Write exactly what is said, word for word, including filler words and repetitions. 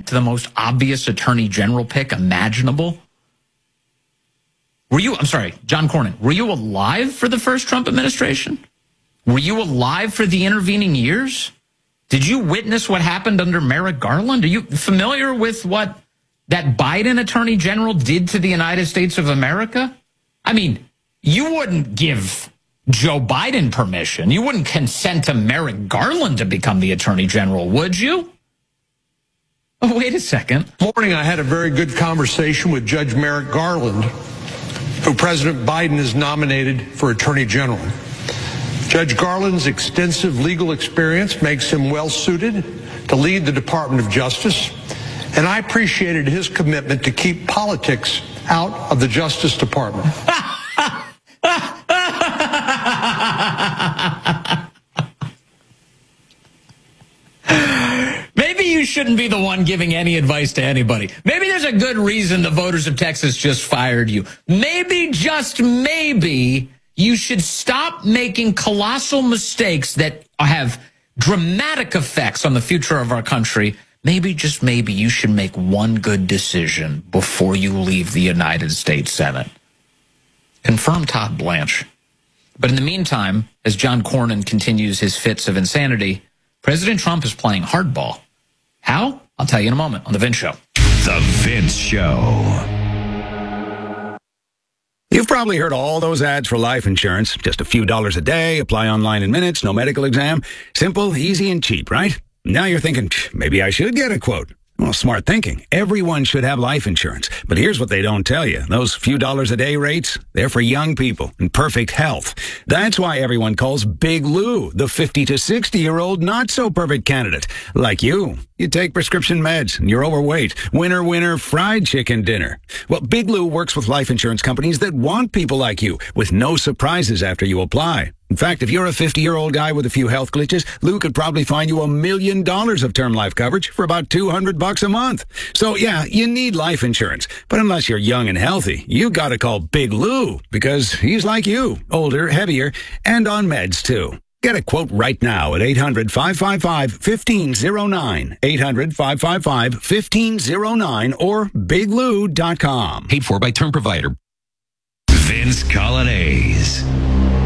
to the most obvious attorney general pick imaginable? Were you, I'm sorry, John Cornyn, were you alive for the first Trump administration? Were you alive for the intervening years? Did you witness what happened under Merrick Garland? Are you familiar with what that Biden attorney general did to the United States of America? I mean, you wouldn't give Joe Biden permission. You wouldn't consent to Merrick Garland to become the attorney general, would you? Oh, wait a second. This morning, I had a very good conversation with Judge Merrick Garland, who President Biden has nominated for attorney general. Judge Garland's extensive legal experience makes him well suited to lead the Department of Justice, and I appreciated his commitment to keep politics out of the Justice Department. Maybe you shouldn't be the one giving any advice to anybody. Maybe there's a good reason the voters of Texas just fired you. Maybe, just maybe, you should stop making colossal mistakes that have dramatic effects on the future of our country. Maybe, just maybe, you should make one good decision before you leave the United States Senate. Confirm Todd Blanche. But in the meantime, as John Cornyn continues his fits of insanity, President Trump is playing hardball. How? I'll tell you in a moment on The Vince Show. The Vince Show. You've probably heard all those ads for life insurance. Just a few dollars a day, apply online in minutes, no medical exam. Simple, easy, and cheap, right? Now you're thinking, maybe I should get a quote. Well, smart thinking. Everyone should have life insurance. But here's what they don't tell you. Those few dollars a day rates, they're for young people in perfect health. That's why everyone calls Big Lou the fifty to sixty-year-old not-so-perfect candidate. Like you. You take prescription meds and you're overweight. Winner, winner, fried chicken dinner. Well, Big Lou works with life insurance companies that want people like you with no surprises after you apply. In fact, if you're a fifty-year-old guy with a few health glitches, Lou could probably find you a million dollars of term life coverage for about two hundred bucks a month. So yeah, you need life insurance. But unless you're young and healthy, you gotta call Big Lou because he's like you, older, heavier, and on meds too. Get a quote right now at eight hundred, five five five, one five zero nine, eight hundred, five five five, one five zero nine or big lou dot com. Paid for by Term Provider. Vince Coglianese.